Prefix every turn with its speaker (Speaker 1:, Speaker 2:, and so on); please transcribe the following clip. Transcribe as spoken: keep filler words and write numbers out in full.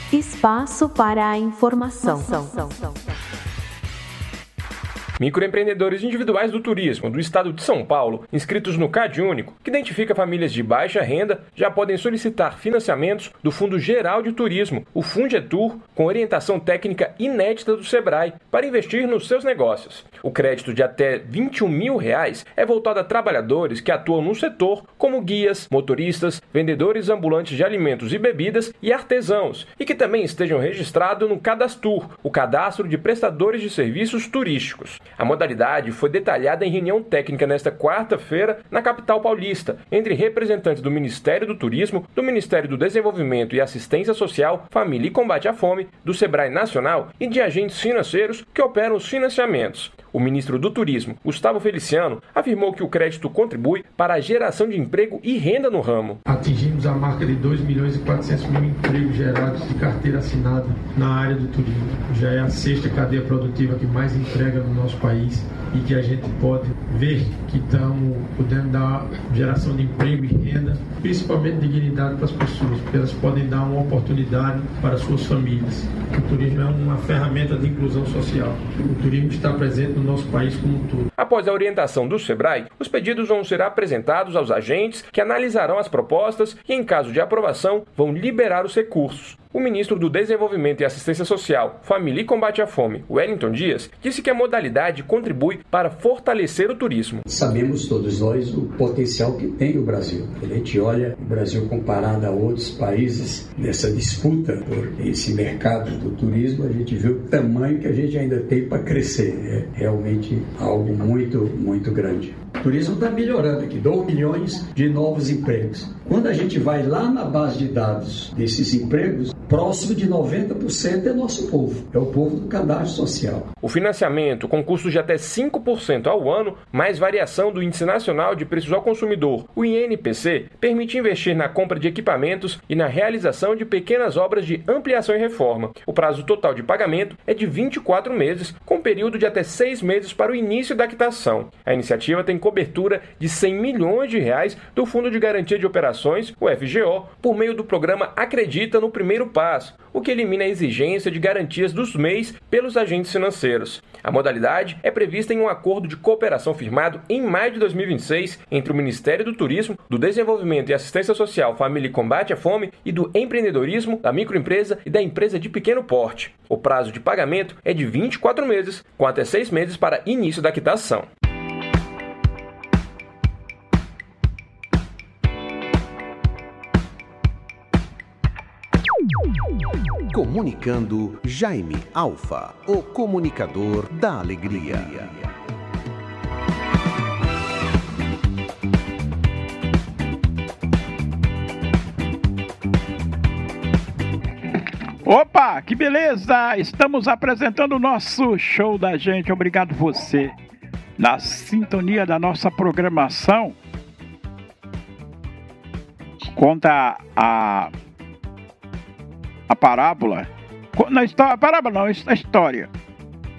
Speaker 1: Espaço para a informação.
Speaker 2: Microempreendedores individuais do turismo do estado de São Paulo, inscritos no CadÚnico, que identifica famílias de baixa renda, já podem solicitar financiamentos do Fundo Geral de Turismo, o Fungetur, com orientação técnica inédita do Sebrae, para investir nos seus negócios. O crédito de até vinte e um mil reais é voltado a trabalhadores que atuam no setor, como guias, motoristas, vendedores ambulantes de alimentos e bebidas e artesãos, e que também estejam registrados no Cadastur, o Cadastro de Prestadores de Serviços Turísticos. A modalidade foi detalhada em reunião técnica nesta quarta-feira na capital paulista, entre representantes do Ministério do Turismo, do Ministério do Desenvolvimento e Assistência Social, Família e Combate à Fome, do Sebrae Nacional e de agentes financeiros que operam os financiamentos. O ministro do Turismo, Gustavo Feliciano, afirmou que o crédito contribui para a geração de emprego e renda no ramo.
Speaker 3: Atingimos a marca de dois milhões e quatrocentos mil empregos gerados de carteira assinada na área do turismo. Já é a sexta cadeia produtiva que mais emprega no nosso país e que a gente pode ver que estamos podendo dar geração de emprego e renda, principalmente dignidade para as pessoas, porque elas podem dar uma oportunidade para suas famílias. O turismo é uma ferramenta de inclusão social. O turismo está presente no nosso país como um todo.
Speaker 2: Após a orientação do Sebrae, os pedidos vão ser apresentados aos agentes que analisarão as propostas e, em caso de aprovação, vão liberar os recursos. O ministro do Desenvolvimento e Assistência Social, Família e Combate à Fome, Wellington Dias, disse que a modalidade contribui para fortalecer o turismo.
Speaker 4: Sabemos todos nós o potencial que tem o Brasil. Quando a gente olha o Brasil comparado a outros países nessa disputa por esse mercado do turismo, a gente vê o tamanho que a gente ainda tem para crescer. É realmente algo muito, muito grande. O turismo está melhorando aqui, dois milhões de novos empregos. Quando a gente vai lá na base de dados desses empregos, próximo de noventa por cento é nosso povo, é o povo do cadastro social.
Speaker 2: O financiamento, com custos de até cinco por cento ao ano, mais variação do Índice Nacional de Preços ao Consumidor, o I N P C, permite investir na compra de equipamentos e na realização de pequenas obras de ampliação e reforma. O prazo total de pagamento é de vinte e quatro meses, com período de até seis meses para o início da quitação. A iniciativa tem cobertura de cem milhões de reais do Fundo de Garantia de Operações, o F G O, por meio do programa Acredita no Primeiro Passo, o que elimina a exigência de garantias dos M E Is pelos agentes financeiros. A modalidade é prevista em um acordo de cooperação firmado em maio de dois mil e vinte e seis entre o Ministério do Turismo, do Desenvolvimento e Assistência Social, Família e Combate à Fome e do Empreendedorismo, da microempresa e da empresa de pequeno porte. O prazo de pagamento é de vinte e quatro meses, com até seis meses para início da quitação.
Speaker 5: Comunicando Jaime Alfa, o comunicador da alegria.
Speaker 6: Opa, que beleza! Estamos apresentando o nosso show da gente. Obrigado você. Na sintonia da nossa programação, conta a... a parábola, na história, a parábola não, a história